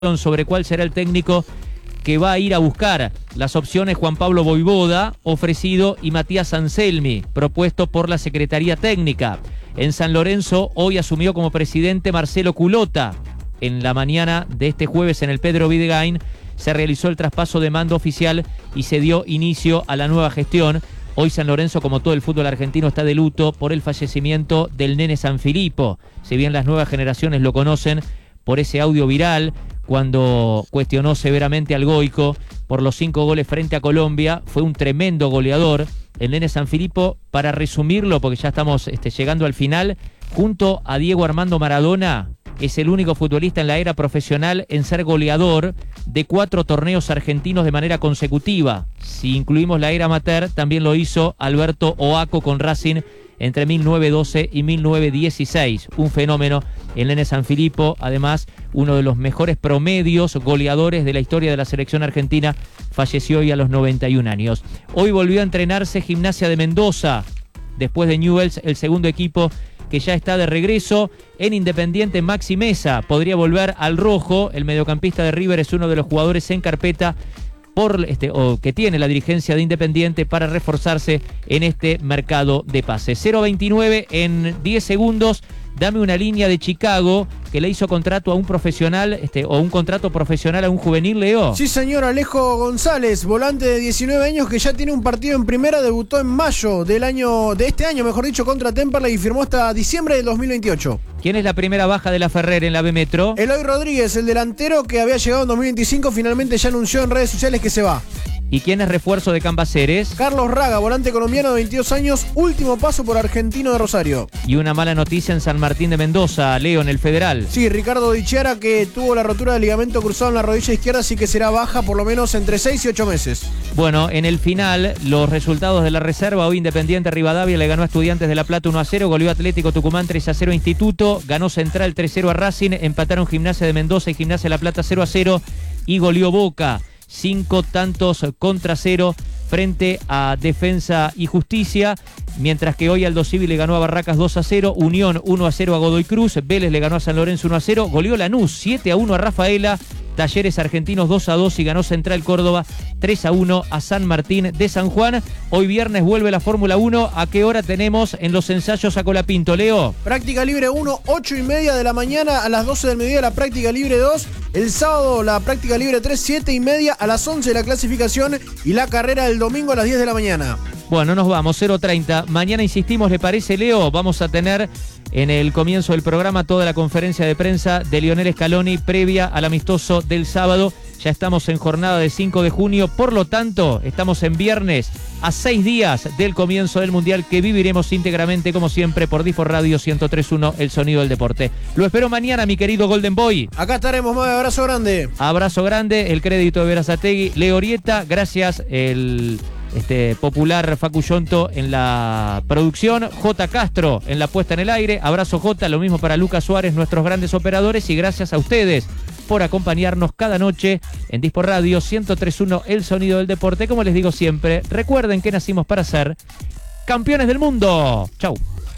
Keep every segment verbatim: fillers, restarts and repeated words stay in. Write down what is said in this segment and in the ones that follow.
sobre cuál será el técnico que va a ir a buscar. Las opciones: Juan Pablo Voivoda, ofrecido, y Matías Anselmi, propuesto por la Secretaría Técnica. En San Lorenzo, hoy asumió como presidente Marcelo Culota. En la mañana de este jueves, en el Pedro Videgain, se realizó el traspaso de mando oficial y se dio inicio a la nueva gestión. Hoy San Lorenzo, como todo el fútbol argentino, está de luto por el fallecimiento del nene Sanfilippo. Si bien las nuevas generaciones lo conocen por ese audio viral, cuando cuestionó severamente al Goico por los cinco goles frente a Colombia, fue un tremendo goleador. El nene Sanfilippo, para resumirlo, porque ya estamos este, llegando al final, junto a Diego Armando Maradona, es el único futbolista en la era profesional en ser goleador de cuatro torneos argentinos de manera consecutiva. Si incluimos la era amateur, también lo hizo Alberto Oaco con Racing entre mil novecientos doce y mil novecientos dieciséis. Un fenómeno el nene Sanfilippo, además uno de los mejores promedios goleadores de la historia de la selección argentina, falleció hoy a los noventa y un años. Hoy volvió a entrenarse Gimnasia de Mendoza, después de Newell's, el segundo equipo que ya está de regreso. En Independiente, Maxi Mesa podría volver al rojo. El mediocampista de River es uno de los jugadores en carpeta por este o que tiene la dirigencia de Independiente para reforzarse en este mercado de pases. cero veintinueve en diez segundos. Dame una línea de Chicago que le hizo contrato a un profesional, este, o un contrato profesional a un juvenil, Leo. Sí, señor, Alejo González, volante de diecinueve años que ya tiene un partido en primera, debutó en mayo del año, de este año, mejor dicho, contra Temperley, y firmó hasta diciembre del dos mil veintiocho. ¿Quién es la primera baja de la Ferrer en la B Metro? Eloy Rodríguez, el delantero que había llegado en dos mil veinticinco, finalmente ya anunció en redes sociales que se va. ¿Y quién es refuerzo de Cambaceres? Carlos Raga, volante colombiano de veintidós años, último paso por Argentino de Rosario. Y una mala noticia en San Martín de Mendoza, Leo, en el Federal. Sí, Ricardo Di Chiara, que tuvo la rotura del ligamento cruzado en la rodilla izquierda, así que será baja por lo menos entre seis y ocho meses. Bueno, en el final, los resultados de la reserva. Hoy Independiente Rivadavia le ganó a Estudiantes de La Plata uno a cero, goleó Atlético Tucumán tres a cero Instituto, ganó Central tres a cero a Racing, empataron Gimnasia de Mendoza y Gimnasia de La Plata cero a cero y goleó Boca cinco tantos contra cero frente a Defensa y Justicia, mientras que hoy Aldo Civi le ganó a Barracas dos a cero, Unión uno a cero a Godoy Cruz, Vélez le ganó a San Lorenzo uno a cero, goleó Lanús siete a uno a Rafaela, Talleres Argentinos dos a dos y ganó Central Córdoba tres a uno a San Martín de San Juan. Hoy viernes vuelve la Fórmula uno. ¿A qué hora tenemos en los ensayos a Colapinto, Leo? Práctica libre uno, ocho y media de la mañana, a las doce del mediodía la práctica libre dos. El sábado la práctica libre tres, siete y media, a las once la clasificación y la carrera el domingo a las diez de la mañana. Bueno, nos vamos, cero treinta. Mañana insistimos, ¿le parece, Leo? Vamos a tener en el comienzo del programa toda la conferencia de prensa de Lionel Scaloni previa al amistoso del sábado. Ya estamos en jornada de cinco de junio, por lo tanto, estamos en viernes a seis días del comienzo del Mundial, que viviremos íntegramente, como siempre, por Difo Radio ciento tres punto uno, el sonido del deporte. Lo espero mañana, mi querido Golden Boy. Acá estaremos, Mabe, abrazo grande. Abrazo grande, el crédito de Berazategui, Leo Orieta, gracias, el este popular Facu Yonto en la producción, J. Castro en la puesta en el aire. Abrazo, J, lo mismo para Lucas Suárez, nuestros grandes operadores, y gracias a ustedes por acompañarnos cada noche en Dispo Radio ciento tres punto uno, el sonido del deporte. Como les digo siempre, recuerden que nacimos para ser campeones del mundo. Chau.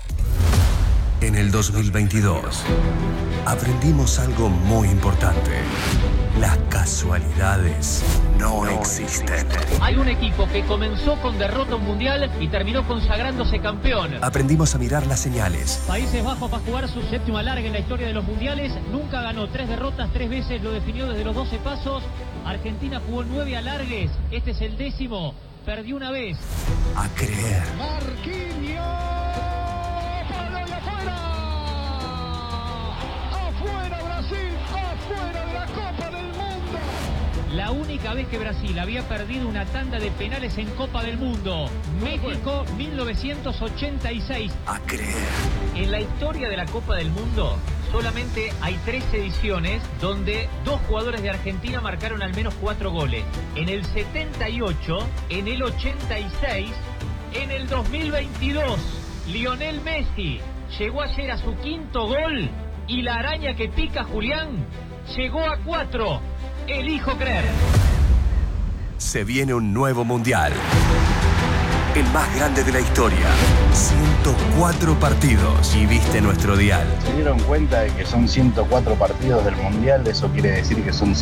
En el dos mil veintidós aprendimos algo muy importante. Las casualidades no existen. Hay un equipo que comenzó con derrota mundial y terminó consagrándose campeón. Aprendimos a mirar las señales. Países Bajos va a jugar su séptimo alargue en la historia de los mundiales. Nunca ganó, tres derrotas, tres veces lo definió desde los doce pasos. Argentina jugó nueve alargues, este es el décimo. Perdió una vez. A creer. Marquinhos. ¡Para y afuera! ¡Afuera Brasil! ¡Afuera de la Copa del Mundo! La única vez que Brasil había perdido una tanda de penales en Copa del Mundo. México, mil novecientos ochenta y seis. A creer. En la historia de la Copa del Mundo solamente hay tres ediciones donde dos jugadores de Argentina marcaron al menos cuatro goles. En el setenta y ocho, en el ochenta y seis, en el dos mil veintidós. Lionel Messi llegó ayer a su quinto gol y la araña que pica Julián llegó a cuatro. Elijo creer. Se viene un nuevo mundial. el más grande de la historia. ciento cuatro partidos y viste nuestro dial. ¿Se dieron cuenta de que son ciento cuatro partidos del Mundial? Eso quiere decir que son